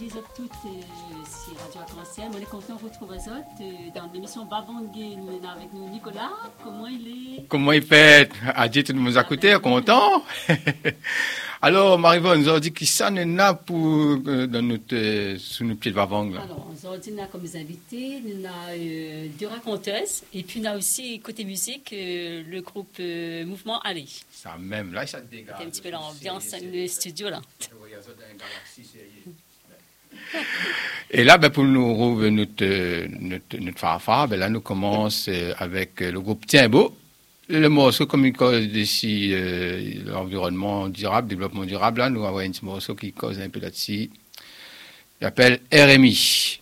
bonjour à toutes, c'est Radio Arc-en-Ciel. On est content de vous retrouver dans l'émission Bavangé. Nous sommes avec nous Nicolas. Comment il est? Comment il fait? Adit nous a écouté, content? Alors, Marivon, nous a dit qui ça nous a pour dans notre sous nos pieds de Bavang là. Alors, aujourd'hui, nous avons comme invités, nous avons deux raconteuses et puis nous avons aussi côté musique le groupe Mouvement Aller. Ça même là, ça dégage. C'est un petit peu l'ambiance dans le studio là. Et là, pour nous rouvrir notre fanfare, là, nous commençons avec le groupe Tiembo. Le morceau, comme il cause d'ici l'environnement durable, développement durable, là, nous avons un petit morceau qui cause un peu là-dessus. Il s'appelle RMI.